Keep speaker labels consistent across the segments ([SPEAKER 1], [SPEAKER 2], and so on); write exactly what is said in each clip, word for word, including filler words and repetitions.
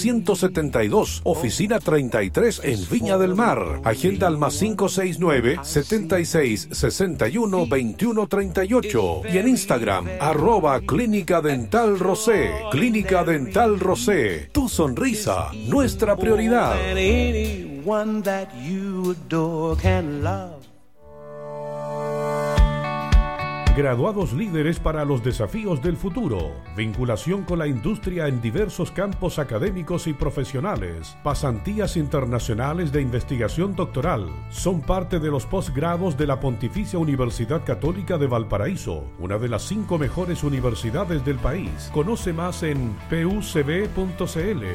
[SPEAKER 1] novecientos setenta y dos, oficina treinta y tres en Viña del Mar. Agenda al más cinco seis nueve, setenta y seis, sesenta y uno, veintiuno treinta y ocho. Y en Instagram, arroba Clínica Dental Rosé. Clínica Dental Rosé. Tu sonrisa, nuestra prioridad. Graduados líderes para los desafíos del futuro. Vinculación con la industria en diversos campos académicos y profesionales. Pasantías internacionales de investigación doctoral. Son parte de los posgrados de la Pontificia Universidad Católica de Valparaíso, una de las cinco mejores universidades del país. Conoce más en p u c b punto c l.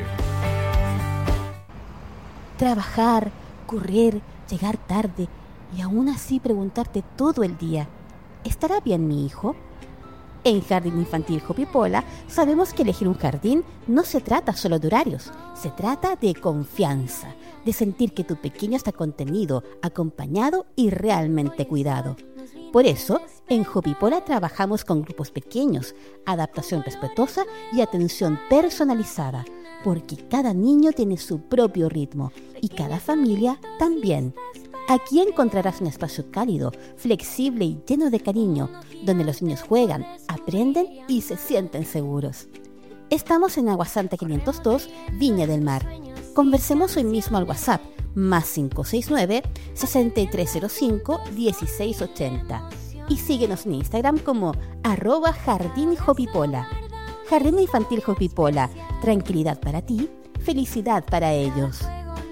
[SPEAKER 2] Trabajar, correr, llegar tarde y aún así preguntarte todo el día: ¿estará bien mi hijo? En Jardín Infantil Hopipola sabemos que elegir un jardín no se trata solo de horarios, se trata de confianza, de sentir que tu pequeño está contenido, acompañado y realmente cuidado. Por eso, en Hopipola trabajamos con grupos pequeños, adaptación respetuosa y atención personalizada, porque cada niño tiene su propio ritmo y cada familia también. Aquí encontrarás un espacio cálido, flexible y lleno de cariño, donde los niños juegan, aprenden y se sienten seguros. Estamos en Aguasanta quinientos dos, Viña del Mar. Conversemos hoy mismo al WhatsApp, más cinco seis nueve, seis tres cero cinco, uno seis ocho cero. Y síguenos en Instagram como arroba Jardín Hopipola. Jardín Infantil Hopipola, tranquilidad para ti, felicidad para ellos.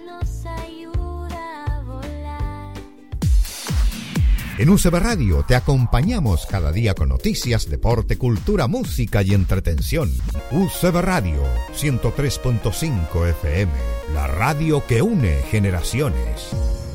[SPEAKER 3] En U C B Radio te acompañamos cada día con noticias, deporte, cultura, música y entretención. U C B Radio ciento tres punto cinco F M, la radio que une generaciones.